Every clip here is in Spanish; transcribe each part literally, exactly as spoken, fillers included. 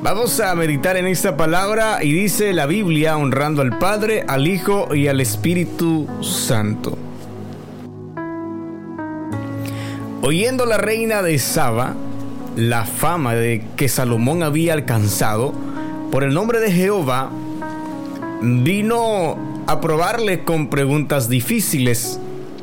Vamos a meditar en esta palabra y dice la Biblia, honrando al Padre, al Hijo y al Espíritu Santo. Oyendo la reina de Saba la fama de que Salomón había alcanzado por el nombre de Jehová, vino a probarle con preguntas difíciles.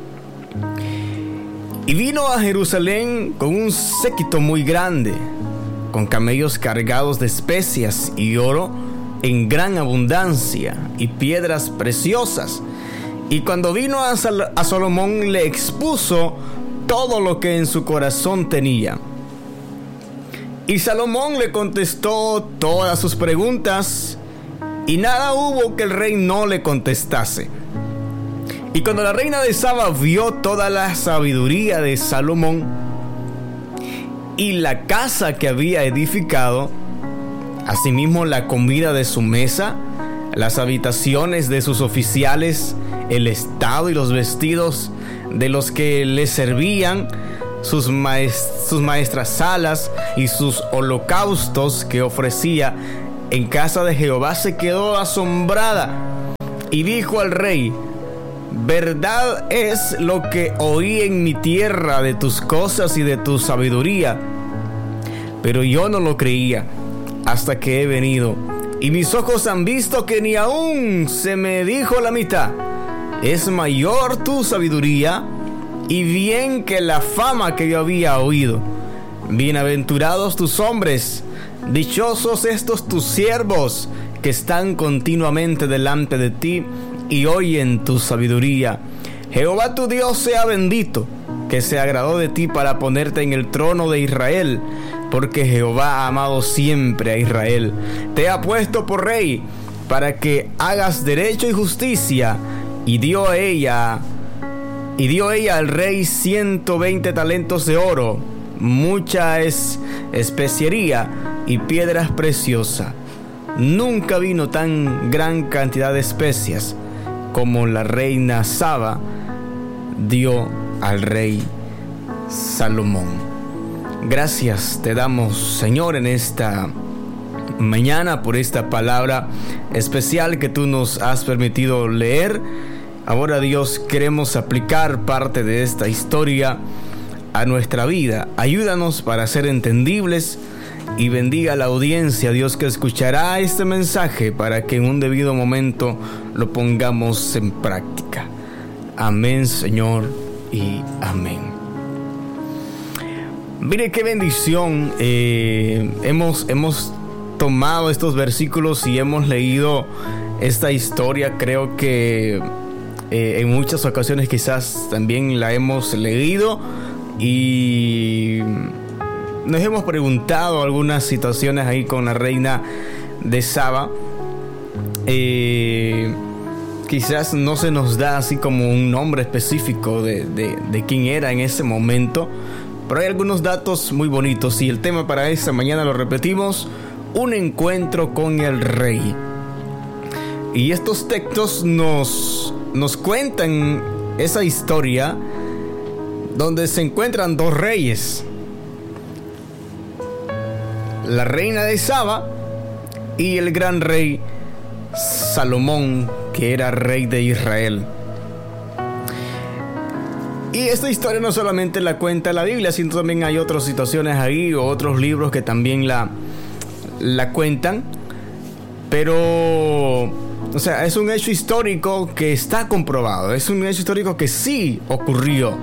Y vino a Jerusalén con un séquito muy grande, con camellos cargados de especias y oro en gran abundancia y piedras preciosas. Y cuando vino a, Sal- a Salomón le expuso todo lo que en su corazón tenía. Y Salomón le contestó todas sus preguntas, y nada hubo que el rey no le contestase. Y cuando la reina de Saba vio toda la sabiduría de Salomón y la casa que había edificado, asimismo la comida de su mesa, las habitaciones de sus oficiales, el estado y los vestidos de los que le servían, sus, maest- sus maestras salas y sus holocaustos que ofrecía en casa de Jehová, se quedó asombrada y dijo al rey: verdad es lo que oí en mi tierra de tus cosas y de tu sabiduría, pero yo no lo creía hasta que he venido, y mis ojos han visto que ni aún se me dijo la mitad. Es mayor tu sabiduría y bien que la fama que yo había oído. Bienaventurados tus hombres, dichosos estos tus siervos que están continuamente delante de ti y oyen tu sabiduría. Jehová tu Dios sea bendito, que se agradó de ti para ponerte en el trono de Israel, porque Jehová ha amado siempre a Israel. Te ha puesto por rey para que hagas derecho y justicia, y dio a ella y dio ella al rey ciento veinte talentos de oro, mucha es especiería y piedras preciosas. Nunca vino tan gran cantidad de especias como la reina Saba dio al rey Salomón. Gracias te damos, Señor, en esta mañana por esta palabra especial que tú nos has permitido leer. Ahora, Dios, queremos aplicar parte de esta historia a nuestra vida. Ayúdanos para ser entendibles y bendiga a la audiencia, Dios, que escuchará este mensaje, para que en un debido momento lo pongamos en práctica. Amén, Señor, y amén. Mire qué bendición. Eh, hemos, hemos tomado estos versículos y hemos leído esta historia. Creo que eh, en muchas ocasiones quizás también la hemos leído y nos hemos preguntado algunas situaciones ahí con la reina de Saba. Eh, quizás no se nos da así como un nombre específico de, de, de quién era en ese momento, pero hay algunos datos muy bonitos. Y el tema para esta mañana lo repetimos: un encuentro con el rey. Y estos textos nos, nos cuentan esa historia donde se encuentran dos reyes, la reina de Saba y el gran rey Salomón, que era rey de Israel. Y esta historia no solamente la cuenta la Biblia, sino también hay otras situaciones ahí o otros libros que también la, la cuentan. Pero, o sea, es un hecho histórico que está comprobado, es un hecho histórico que sí ocurrió.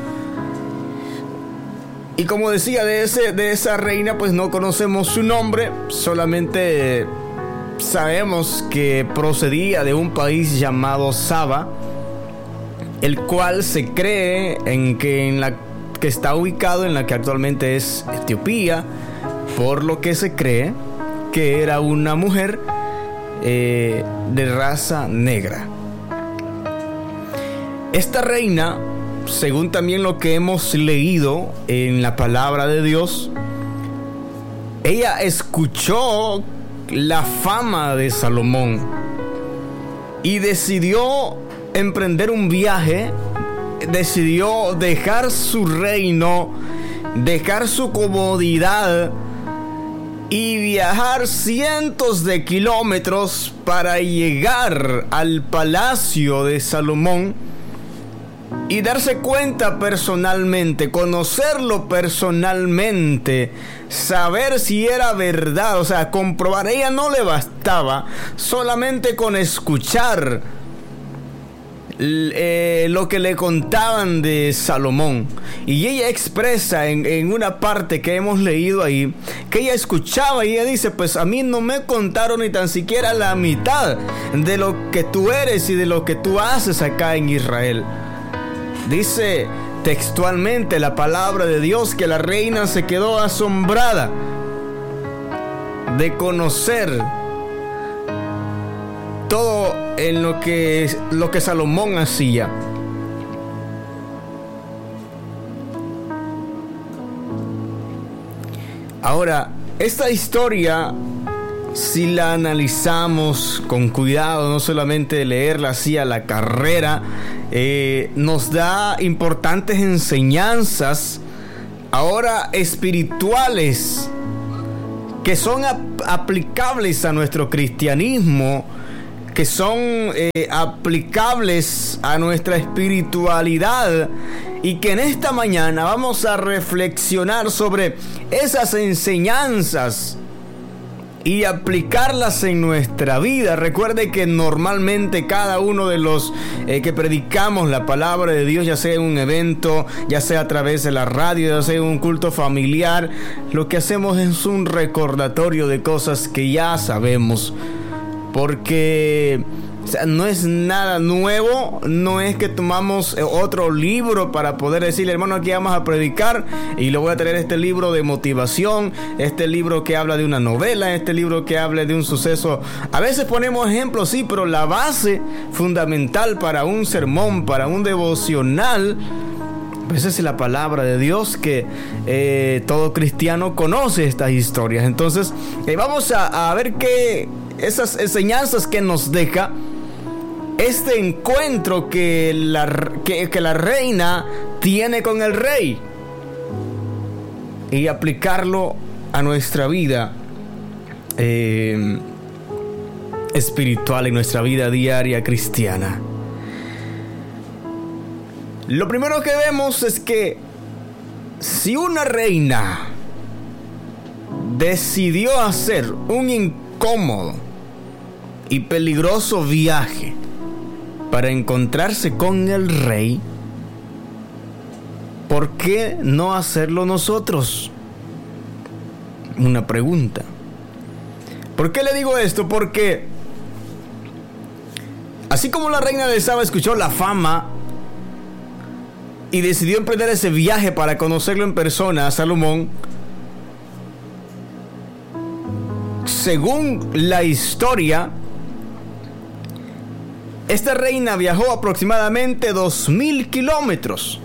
Y como decía, de, ese, de esa reina pues no conocemos su nombre, solamente sabemos que procedía de un país llamado Saba, el cual se cree en que, en la, que está ubicado en la que actualmente es Etiopía, por lo que se cree que era una mujer eh, de raza negra. Esta reina, según también lo que hemos leído en la palabra de Dios, ella escuchó la fama de Salomón y decidió emprender un viaje, decidió dejar su reino, dejar su comodidad y viajar cientos de kilómetros para llegar al palacio de Salomón y darse cuenta personalmente, conocerlo personalmente, saber si era verdad, o sea, comprobar. A ella no le bastaba solamente con escuchar eh, lo que le contaban de Salomón. Y ella expresa en, en una parte que hemos leído ahí, que ella escuchaba y ella dice, pues a mí no me contaron ni tan siquiera la mitad de lo que tú eres y de lo que tú haces acá en Israel. Dice textualmente la palabra de Dios que la reina se quedó asombrada de conocer todo en lo que, lo que Salomón hacía. Ahora, esta historia, si la analizamos con cuidado, no solamente leerla así a la carrera, eh, nos da importantes enseñanzas ahora espirituales que son ap- aplicables a nuestro cristianismo, que son eh, aplicables a nuestra espiritualidad, y que en esta mañana vamos a reflexionar sobre esas enseñanzas y aplicarlas en nuestra vida. Recuerde que normalmente cada uno de los eh, que predicamos la palabra de Dios, ya sea en un evento, ya sea a través de la radio, ya sea en un culto familiar, lo que hacemos es un recordatorio de cosas que ya sabemos. Porque o sea, no es nada nuevo, no es que tomamos otro libro para poder decirle, hermano, aquí vamos a predicar y le voy a traer este libro de motivación, este libro que habla de una novela, este libro que habla de un suceso. A veces ponemos ejemplos, sí, pero la base fundamental para un sermón, para un devocional, pues esa es la palabra de Dios, que eh, todo cristiano conoce estas historias. Entonces, eh, vamos a, a ver qué esas enseñanzas que nos deja este encuentro que la, que, que la reina tiene con el rey, y aplicarlo a nuestra vida eh, espiritual, en nuestra vida diaria cristiana. Lo primero que vemos es que si una reina decidió hacer un incómodo y peligroso viaje para encontrarse con el rey, ¿por qué no hacerlo nosotros? Una pregunta. ¿Por qué le digo esto? Porque así como la reina de Saba escuchó la fama y decidió emprender ese viaje para conocerlo en persona a Salomón, según la historia, esta reina viajó aproximadamente dos mil kilómetros.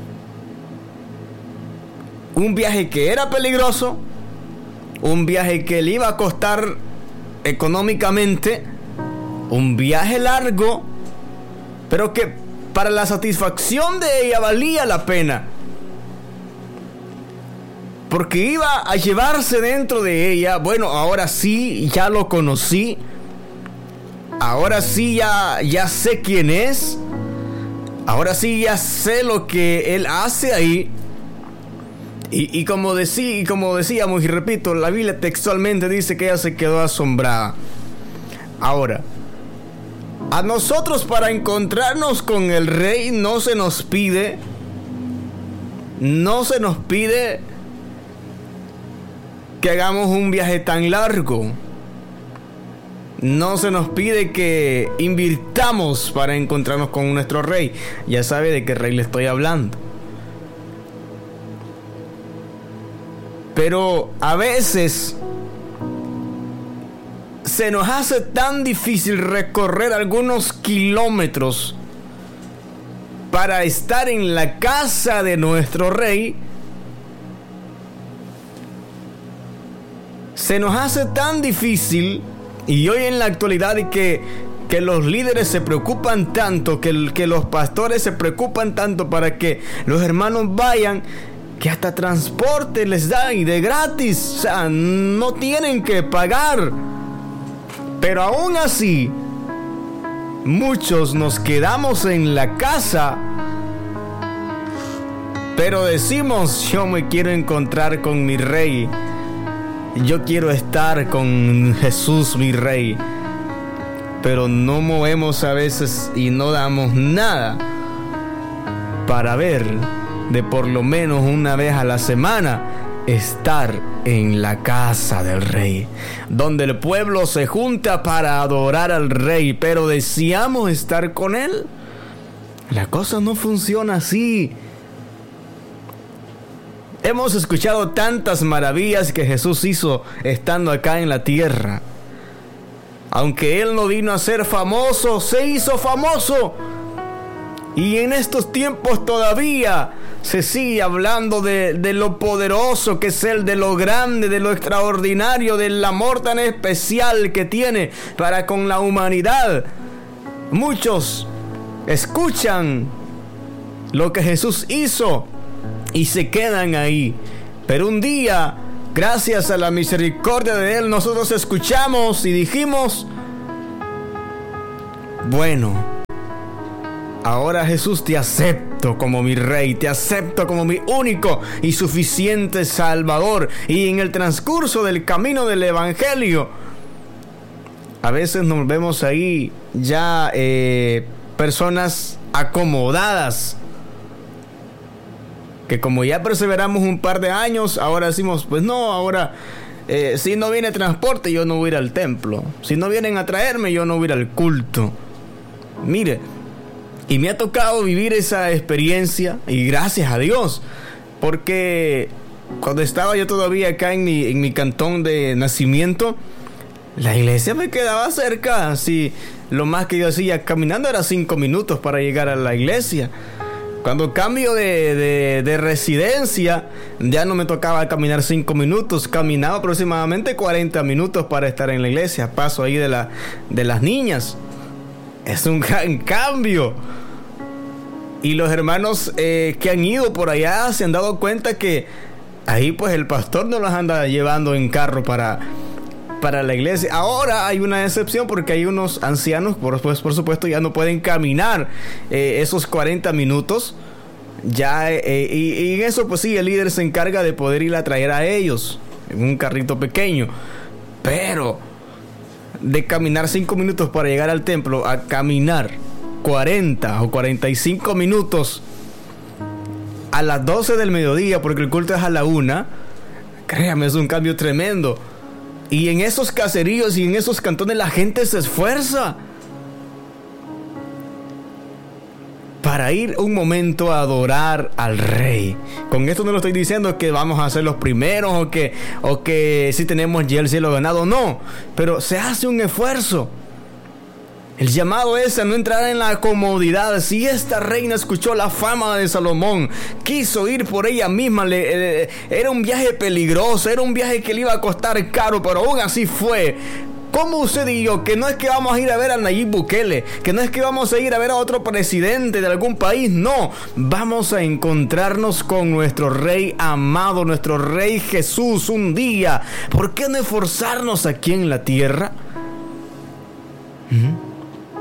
Un viaje que era peligroso, un viaje que le iba a costar económicamente, un viaje largo, pero que para la satisfacción de ella valía la pena, porque iba a llevarse dentro de ella, bueno, ahora sí, ya lo conocí, ahora sí ya, ya sé quién es, ahora sí ya sé lo que él hace ahí. Y, y, como decí, y como decíamos y repito, la Biblia textualmente dice que ella se quedó asombrada. Ahora, a nosotros, para encontrarnos con el rey, no se nos pide, no se nos pide que hagamos un viaje tan largo. No se nos pide que invirtamos para encontrarnos con nuestro rey. Ya sabe de qué rey le estoy hablando. Pero a veces se nos hace tan difícil recorrer algunos kilómetros para estar en la casa de nuestro rey. Se nos hace tan difícil, y hoy en la actualidad, y que, que los líderes se preocupan tanto, que, que los pastores se preocupan tanto para que los hermanos vayan, que hasta transporte les dan y de gratis, o sea, no tienen que pagar. Pero aún así, muchos nos quedamos en la casa, pero decimos: yo me quiero encontrar con mi Rey, yo quiero estar con Jesús mi Rey. Pero no movemos a veces y no damos nada para ver de por lo menos una vez a la semana estar en la casa del Rey, donde el pueblo se junta para adorar al Rey, pero deseamos estar con Él. La cosa no funciona así. Hemos escuchado tantas maravillas que Jesús hizo estando acá en la tierra. Aunque Él no vino a ser famoso, se hizo famoso. Y en estos tiempos todavía se sigue hablando de, de lo poderoso que es Él, de lo grande, de lo extraordinario, del amor tan especial que tiene para con la humanidad. Muchos escuchan lo que Jesús hizo y se quedan ahí. Pero un día, gracias a la misericordia de Él, nosotros escuchamos y dijimos: bueno, ahora Jesús, te acepto como mi Rey, te acepto como mi único y suficiente Salvador. Y en el transcurso del camino del Evangelio, a veces nos vemos ahí ya eh, personas acomodadas, que como ya perseveramos un par de años, ahora decimos: pues no, ahora eh, si no viene transporte, yo no voy a ir al templo. Si no vienen a traerme, yo no voy a ir al culto. Mire, y me ha tocado vivir esa experiencia, y gracias a Dios, porque cuando estaba yo todavía acá en mi, en mi cantón de nacimiento, la iglesia me quedaba cerca. Así, lo más que yo hacía caminando era cinco minutos para llegar a la iglesia. Cuando cambio de, de, de residencia, ya no me tocaba caminar cinco minutos, caminaba aproximadamente cuarenta minutos para estar en la iglesia. Paso ahí de, la, de las niñas. Es un gran cambio. Y los hermanos eh, que han ido por allá se han dado cuenta que ahí pues el pastor no los anda llevando en carro para, para la iglesia. Ahora hay una excepción, porque hay unos ancianos, por, pues, por supuesto, ya no pueden caminar eh, esos cuarenta minutos. Ya, eh, y, y en eso pues sí, el líder se encarga de poder ir a traer a ellos en un carrito pequeño. Pero de caminar cinco minutos para llegar al templo a caminar cuarenta o cuarenta y cinco minutos a las doce del mediodía, porque el culto es a la una, créame, es un cambio tremendo. Y en esos caseríos y en esos cantones la gente se esfuerza para ir un momento a adorar al Rey. Con esto no lo estoy diciendo que vamos a ser los primeros o que, o que si tenemos ya el cielo ganado, no, pero se hace un esfuerzo. El llamado es a no entrar en la comodidad. Si esta reina escuchó la fama de Salomón, quiso ir por ella misma, le, eh, era un viaje peligroso, era un viaje que le iba a costar caro, pero aún así fue. ¿Cómo usted y yo, que no es que vamos a ir a ver a Nayib Bukele, que no es que vamos a ir a ver a otro presidente de algún país? No, vamos a encontrarnos con nuestro Rey amado, nuestro Rey Jesús un día. ¿Por qué no esforzarnos aquí en la tierra? ¿Mm?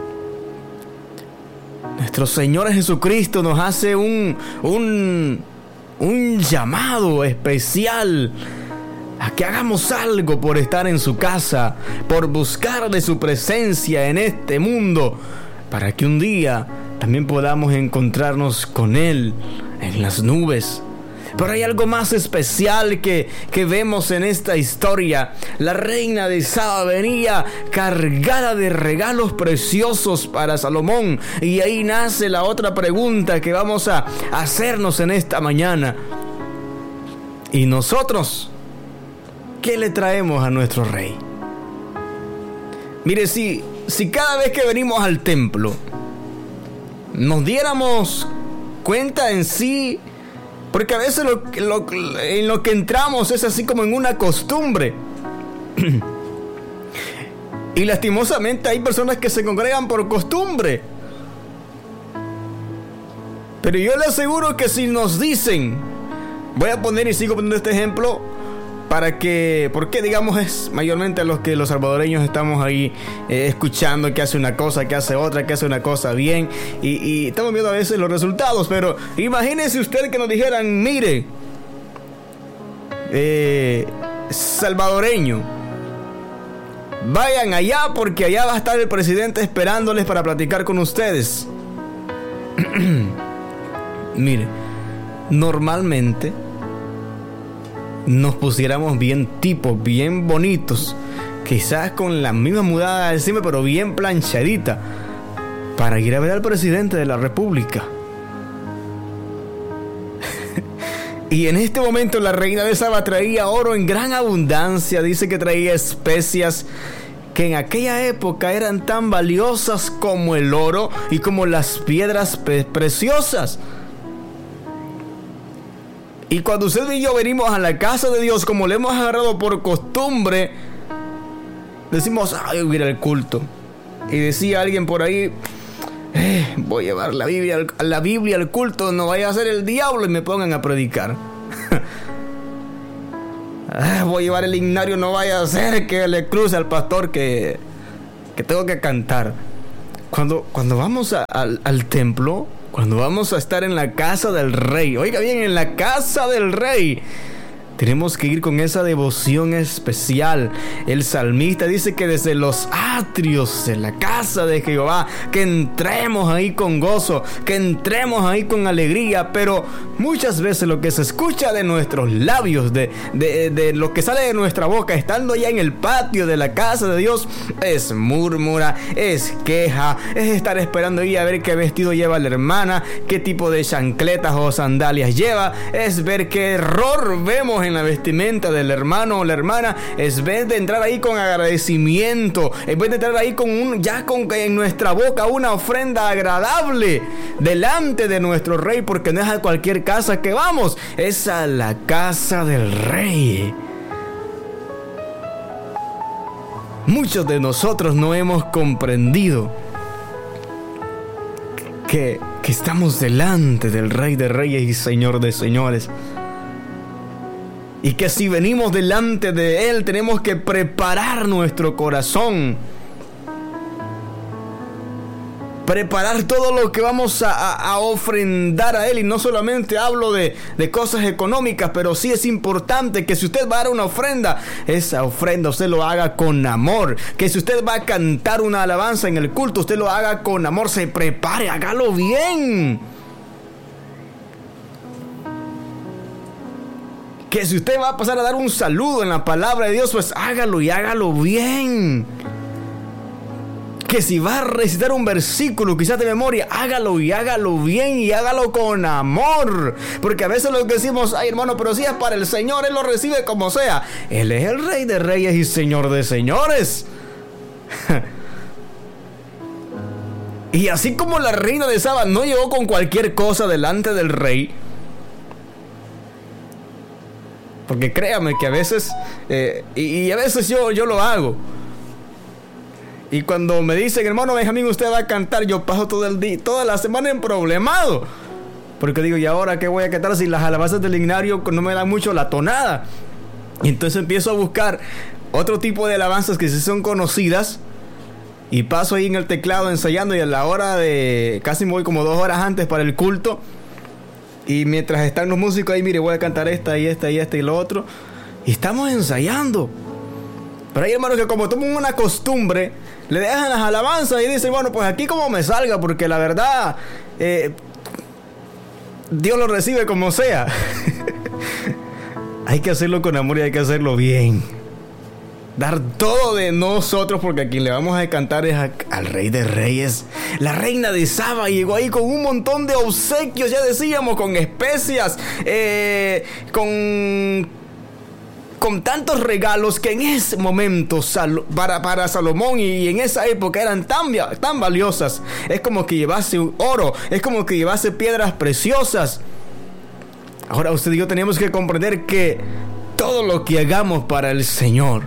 Nuestro Señor Jesucristo nos hace un, un, un llamado especial a que hagamos algo por estar en su casa, por buscar de su presencia en este mundo, para que un día también podamos encontrarnos con Él en las nubes. Pero hay algo más especial que, que vemos en esta historia. La reina de Saba venía cargada de regalos preciosos para Salomón. Y ahí nace la otra pregunta que vamos a hacernos en esta mañana. ¿Y nosotros qué le traemos a nuestro Rey? Mire, si, si cada vez que venimos al templo nos diéramos cuenta en sí, porque a veces lo, lo, en lo que entramos es así como en una costumbre. Y lastimosamente hay personas que se congregan por costumbre. Pero yo le aseguro que si nos dicen Voy a poner y sigo poniendo este ejemplo para que, porque digamos es mayormente a los que los salvadoreños estamos ahí eh, escuchando que hace una cosa, que hace otra, que hace una cosa bien y, y estamos viendo a veces los resultados, pero imagínese usted que nos dijeran, mire, eh, salvadoreño, vayan allá porque allá va a estar el presidente esperándoles para platicar con ustedes. Mire, normalmente nos pusiéramos bien tipos, bien bonitos, quizás con la misma mudada encima, pero bien planchadita, para ir a ver al presidente de la República. Y en este momento la reina de Saba traía oro en gran abundancia. Dice que traía especias que en aquella época eran tan valiosas como el oro y como las piedras pre- preciosas. Y cuando usted y yo venimos a la casa de Dios, como le hemos agarrado por costumbre, decimos, ay, voy a ir al culto. Y decía alguien por ahí, eh, voy a llevar la Biblia, al, la Biblia al culto, no vaya a ser el diablo y me pongan a predicar. ah, voy a llevar el himnario, no vaya a ser que le cruce al pastor que, que tengo que cantar. Cuando, cuando vamos a, al, al templo, cuando vamos a estar en la casa del rey, oiga bien, en la casa del rey, tenemos que ir con esa devoción especial. El salmista dice que desde los atrios de la casa de Jehová, que entremos ahí con gozo, que entremos ahí con alegría. Pero muchas veces lo que se escucha de nuestros labios, de, de, de lo que sale de nuestra boca, estando ya en el patio de la casa de Dios, es murmura, es queja, es estar esperando ahí a ver qué vestido lleva la hermana, qué tipo de chancletas o sandalias lleva, es ver qué error vemos en la vestimenta del hermano o la hermana, es vez de entrar ahí con agradecimiento, en vez de entrar ahí con un, ya con en nuestra boca una ofrenda agradable delante de nuestro rey, porque no es a cualquier casa que vamos, es a la casa del rey. Muchos de nosotros no hemos comprendido que, que estamos delante del Rey de Reyes y Señor de Señores. Y que si venimos delante de Él, tenemos que preparar nuestro corazón. Preparar todo lo que vamos a, a, a ofrendar a Él. Y no solamente hablo de, de cosas económicas, pero sí es importante que si usted va a dar una ofrenda, esa ofrenda usted lo haga con amor. Que si usted va a cantar una alabanza en el culto, usted lo haga con amor. Se prepare, hágalo bien. Que si usted va a pasar a dar un saludo en la palabra de Dios, pues hágalo y hágalo bien. Que si va a recitar un versículo, quizás de memoria, hágalo y hágalo bien y hágalo con amor. Porque a veces lo que decimos, ay hermano, pero si es para el Señor, Él lo recibe como sea. Él es el Rey de Reyes y Señor de Señores. Y así como la reina de Saba no llegó con cualquier cosa delante del rey, porque créame que a veces, eh, y, y a veces yo, yo lo hago. Y cuando me dicen, hermano Benjamín, usted va a cantar, yo paso todo el día, toda la semana en problemado. Porque digo, ¿y ahora qué voy a cantar si las alabanzas del himnario no me dan mucho la tonada? Y entonces empiezo a buscar otro tipo de alabanzas que sí son conocidas. Y paso ahí en el teclado ensayando, y a la hora de, casi me voy como dos horas antes para el culto. Y mientras están los músicos ahí, mire, voy a cantar esta y esta y esta y lo otro. Y estamos ensayando. Pero hay hermanos que como toman una costumbre, le dejan las alabanzas y dicen, bueno, pues aquí como me salga, porque la verdad, eh, Dios lo recibe como sea. Hay que hacerlo con amor y hay que hacerlo bien. Dar todo de nosotros, porque a quien le vamos a cantar es a, al Rey de Reyes. La reina de Saba llegó ahí con un montón de obsequios, ya decíamos, con especias, eh, con, con tantos regalos que en ese momento Sal, para, para Salomón y, y en esa época eran tan, tan valiosas. Es como que llevase oro, es como que llevase piedras preciosas. Ahora usted y yo tenemos que comprender que todo lo que hagamos para el Señor,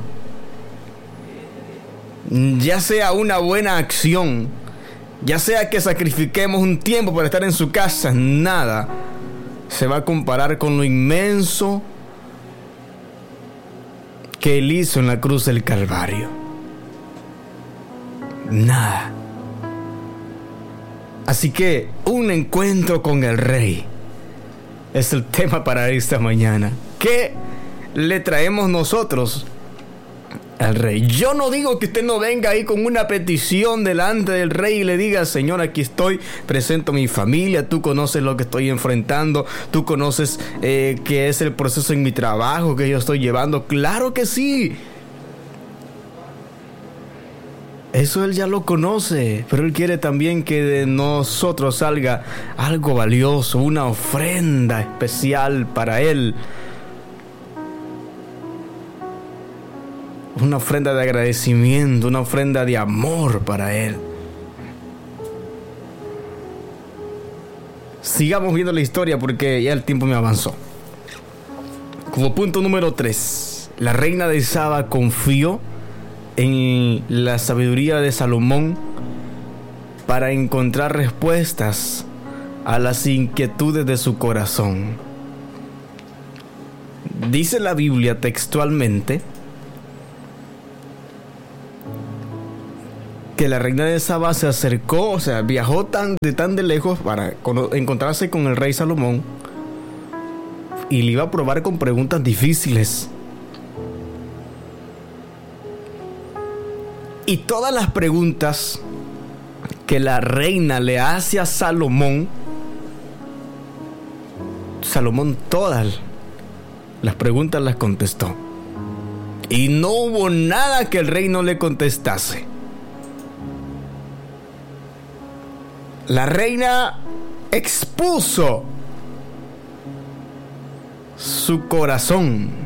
ya sea una buena acción, ya sea que sacrifiquemos un tiempo para estar en su casa, nada se va a comparar con lo inmenso que Él hizo en la cruz del Calvario? Nada. Así que un encuentro con el Rey es el tema para esta mañana. ¿Qué le traemos nosotros al Rey? Yo no digo que usted no venga ahí con una petición delante del Rey y le diga: Señor, aquí estoy, presento mi familia, tú conoces lo que estoy enfrentando, tú conoces eh, qué es el proceso en mi trabajo que yo estoy llevando. Claro que sí. Eso Él ya lo conoce, pero Él quiere también que de nosotros salga algo valioso, una ofrenda especial para Él. Una ofrenda de agradecimiento, una ofrenda de amor para Él. Sigamos viendo la historia porque ya el tiempo me avanzó. Como punto número tres, la reina de Saba confió en la sabiduría de Salomón para encontrar respuestas a las inquietudes de su corazón. Dice la Biblia textualmente que la reina de Saba se acercó, o sea, viajó tan de tan de lejos para encontrarse con el rey Salomón y le iba a probar con preguntas difíciles. Y todas las preguntas que la reina le hace a Salomón, Salomón todas las preguntas las contestó. Y no hubo nada que el rey no le contestase. La reina expuso su corazón.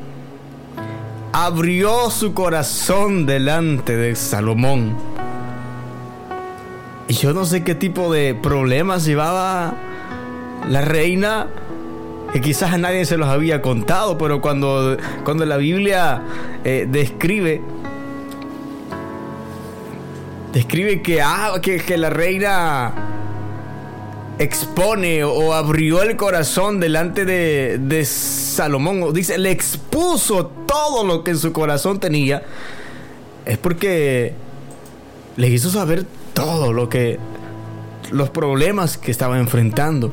Abrió su corazón delante de Salomón. Y yo no sé qué tipo de problemas llevaba la reina, que quizás a nadie se los había contado, pero cuando, cuando la Biblia eh, describe describe que, ah, que, que la reina expone o abrió el corazón delante de, de Salomón, dice, le expuso todo lo que en su corazón tenía, es porque le hizo saber todo lo que, los problemas que estaba enfrentando.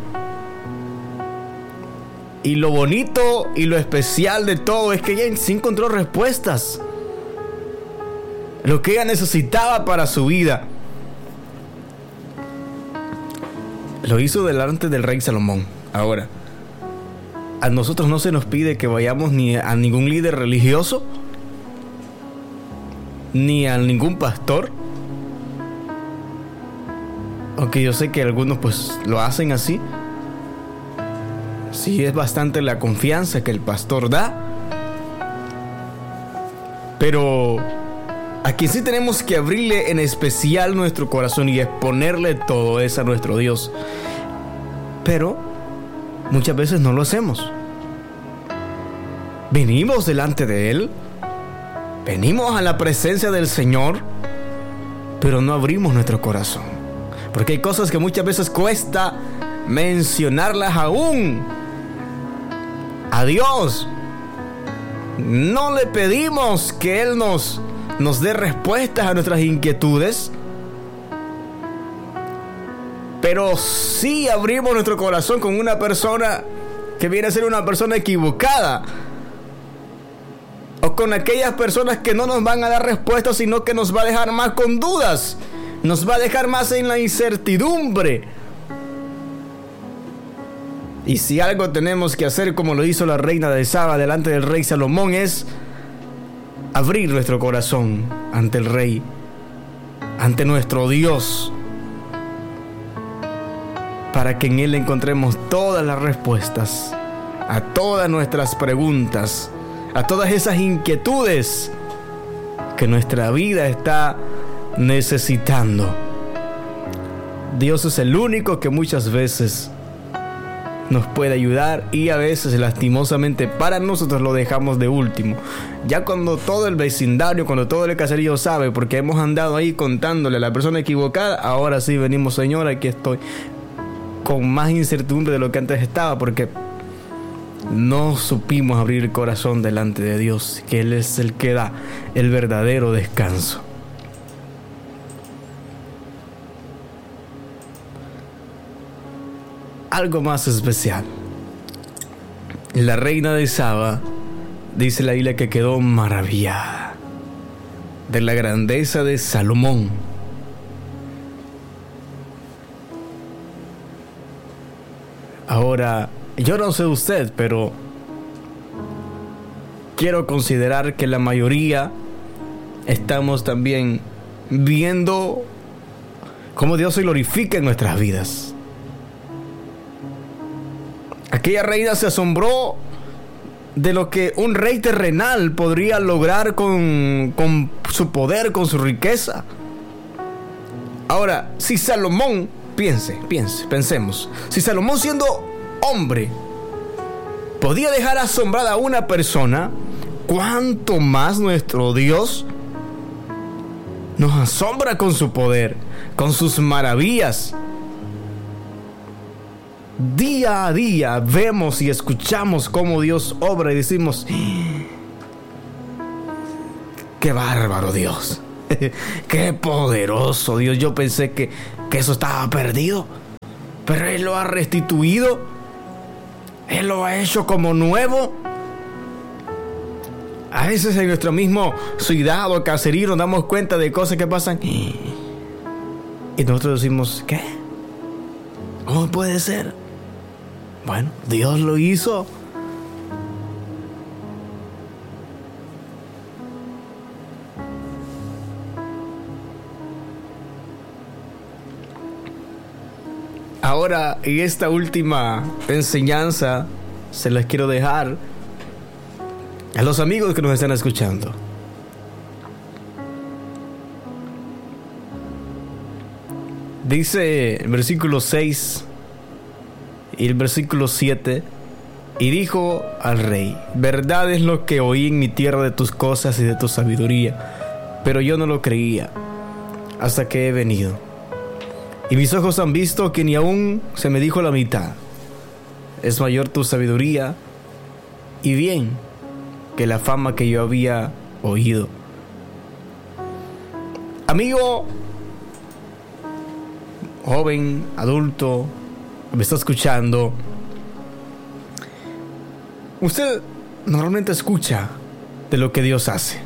Y lo bonito y lo especial de todo es que ella sí encontró respuestas, lo que ella necesitaba para su vida. Lo hizo delante del rey Salomón. Ahora, a nosotros no se nos pide que vayamos ni a ningún líder religioso, ni a ningún pastor, aunque yo sé que algunos pues lo hacen así. Sí, es bastante la confianza que el pastor da, pero a quien sí tenemos que abrirle en especial nuestro corazón y exponerle todo es a nuestro Dios. Pero muchas veces no lo hacemos. Venimos delante de Él, venimos a la presencia del Señor, pero no abrimos nuestro corazón, porque hay cosas que muchas veces cuesta mencionarlas aún a Dios. No le pedimos que Él nos nos dé respuestas a nuestras inquietudes, pero sí abrimos nuestro corazón con una persona que viene a ser una persona equivocada, o con aquellas personas que no nos van a dar respuestas, sino que nos va a dejar más con dudas, nos va a dejar más en la incertidumbre. Y si algo tenemos que hacer, como lo hizo la reina de Saba delante del rey Salomón, es abrir nuestro corazón ante el Rey, ante nuestro Dios, para que en Él encontremos todas las respuestas a todas nuestras preguntas, a todas esas inquietudes que nuestra vida está necesitando. Dios es el único que muchas veces nos puede ayudar, y a veces lastimosamente para nosotros lo dejamos de último. Ya cuando todo el vecindario, cuando todo el caserío sabe, porque hemos andado ahí contándole a la persona equivocada, ahora sí venimos: Señor, aquí estoy, con más incertidumbre de lo que antes estaba, porque no supimos abrir el corazón delante de Dios, que Él es el que da el verdadero descanso. Algo más especial. La reina de Saba, dice la Biblia, que quedó maravillada de la grandeza de Salomón. Ahora, yo no sé usted, pero quiero considerar que la mayoría estamos también viendo cómo Dios se glorifica en nuestras vidas. Aquella reina se asombró de lo que un rey terrenal podría lograr con, con su poder, con su riqueza. Ahora, si Salomón, piense, piense, pensemos, si Salomón, siendo hombre, podía dejar asombrada a una persona, ¿cuánto más nuestro Dios nos asombra con su poder, con sus maravillas? Día a día vemos y escuchamos cómo Dios obra y decimos: ¡qué bárbaro Dios! ¡Qué poderoso Dios! Yo pensé que, que eso estaba perdido, pero Él lo ha restituido. Él lo ha hecho como nuevo. A veces en nuestro mismo ciudad o caserío nos damos cuenta de cosas que pasan y nosotros decimos: ¿qué? ¿Cómo puede ser? Bueno, Dios lo hizo. Ahora, y esta última enseñanza se las quiero dejar a los amigos que nos están escuchando. Dice el versículo seis y el versículo siete: y dijo al rey: verdad es lo que oí en mi tierra de tus cosas y de tu sabiduría, pero yo no lo creía hasta que he venido. Y mis ojos han visto que ni aún se me dijo la mitad. Es mayor tu sabiduría y bien que la fama que yo había oído. Amigo, joven, adulto, me está escuchando, usted normalmente escucha de lo que Dios hace.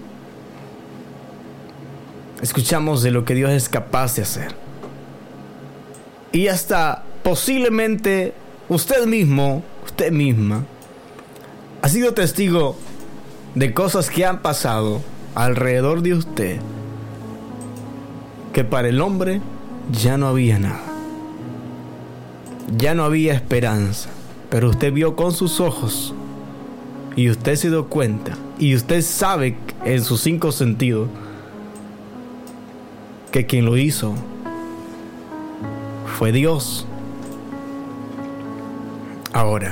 Escuchamos de lo que Dios es capaz de hacer. Y hasta posiblemente usted mismo, usted misma, ha sido testigo de cosas que han pasado alrededor de usted, que para el hombre ya no había nada. Ya no había esperanza, pero usted vio con sus ojos y usted se dio cuenta y usted sabe en sus cinco sentidos que quien lo hizo fue Dios. Ahora,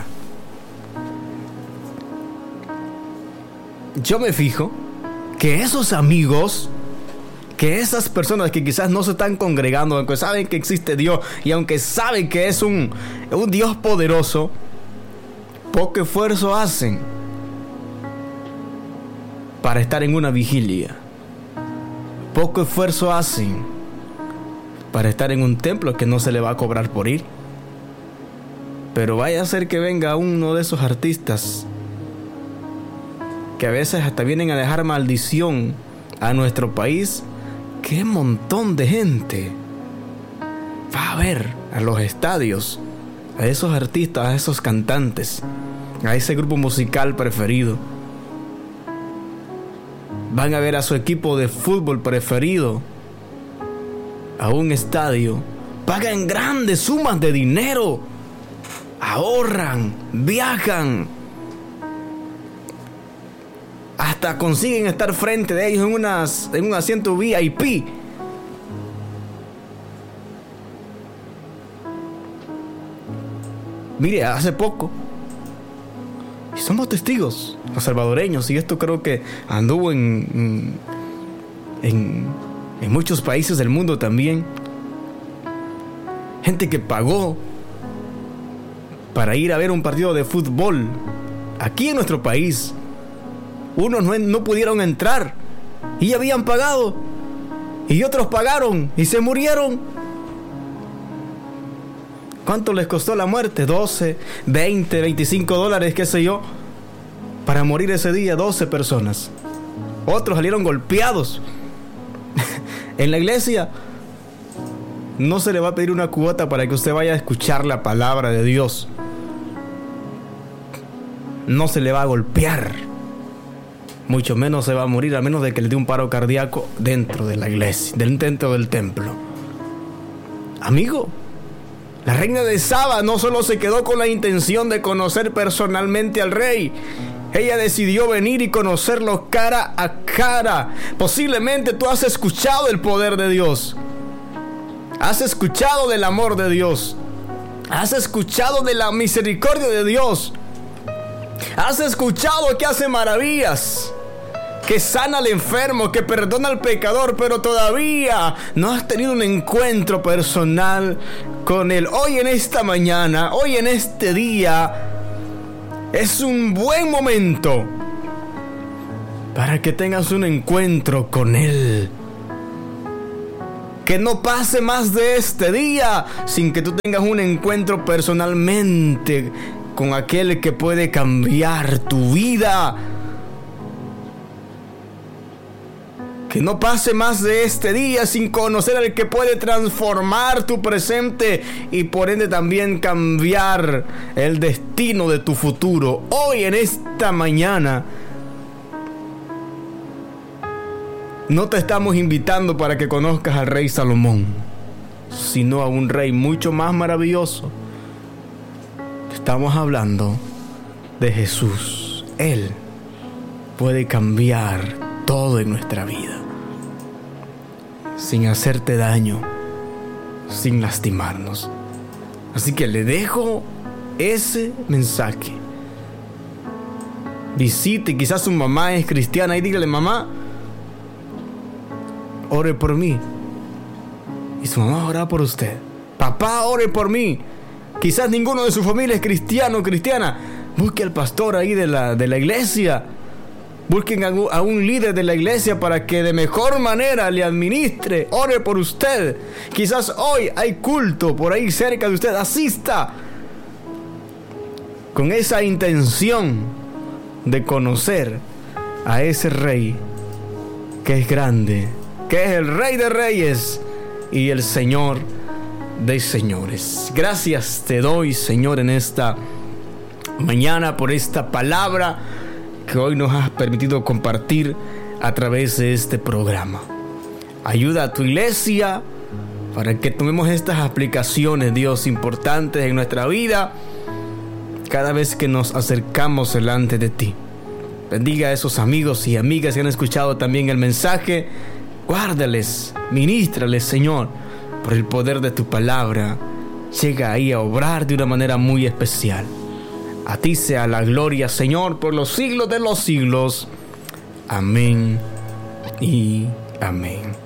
yo me fijo que esos amigos, que esas personas que quizás no se están congregando, aunque saben que existe Dios y aunque saben que es un, un Dios poderoso, poco esfuerzo hacen para estar en una vigilia. Poco esfuerzo hacen para estar en un templo que no se le va a cobrar por ir. Pero vaya a ser que venga uno de esos artistas que a veces hasta vienen a dejar maldición a nuestro país. ¡Qué montón de gente va a ver a los estadios a esos artistas, a esos cantantes, a ese grupo musical preferido! Van a ver a su equipo de fútbol preferido a un estadio. Pagan grandes sumas de dinero, ahorran, viajan, hasta consiguen estar frente de ellos en, unas, en un asiento V I P. Mire, hace poco, y somos testigos, los salvadoreños, y esto creo que anduvo en, en, en muchos países del mundo también. Gente que pagó para ir a ver un partido de fútbol aquí en nuestro país. Unos no, no pudieron entrar y ya habían pagado, y otros pagaron y se murieron. ¿Cuánto les costó la muerte? doce, veinte, veinticinco dólares, qué sé yo, para morir ese día doce personas. Otros salieron golpeados. En la iglesia no se le va a pedir una cuota para que usted vaya a escuchar la palabra de Dios. No se le va a golpear, mucho menos se va a morir, a menos de que le dé un paro cardíaco dentro de la iglesia, dentro del templo. Amigo, la reina de Saba no solo se quedó con la intención de conocer personalmente al rey, ella decidió venir y conocerlo cara a cara. Posiblemente tú has escuchado el poder de Dios, has escuchado del amor de Dios, has escuchado de la misericordia de Dios, has escuchado que hace maravillas, que sana al enfermo, que perdona al pecador, pero todavía no has tenido un encuentro personal con Él. Hoy en esta mañana, hoy en este día, es un buen momento para que tengas un encuentro con Él. Que no pase más de este día sin que tú tengas un encuentro personalmente con aquel que puede cambiar tu vida. Que no pase más de este día sin conocer al que puede transformar tu presente y por ende también cambiar el destino de tu futuro. Hoy en esta mañana no te estamos invitando para que conozcas al rey Salomón, sino a un rey mucho más maravilloso. Estamos hablando de Jesús. Él puede cambiar todo en nuestra vida, sin hacerte daño, sin lastimarnos. Así que le dejo ese mensaje. Visite, quizás su mamá es cristiana, y dígale: mamá, ore por mí. Y su mamá orará por usted. Papá, ore por mí. Quizás ninguno de su familia es cristiano o cristiana. Busque al pastor ahí de la, de la iglesia. Busquen a un, a un líder de la iglesia para que de mejor manera le administre. Ore por usted. Quizás hoy hay culto por ahí cerca de usted. Asista con esa intención de conocer a ese rey que es grande, que es el Rey de Reyes y el Señor de Señores. Gracias te doy, Señor, en esta mañana por esta palabra que hoy nos has permitido compartir a través de este programa. Ayuda a tu iglesia para que tomemos estas aplicaciones, Dios, importantes en nuestra vida cada vez que nos acercamos delante de ti. Bendiga a esos amigos y amigas que han escuchado también el mensaje. Guárdales, ministrales, Señor, por el poder de tu palabra. Llega ahí a obrar de una manera muy especial. A ti sea la gloria, Señor, por los siglos de los siglos. Amén y amén.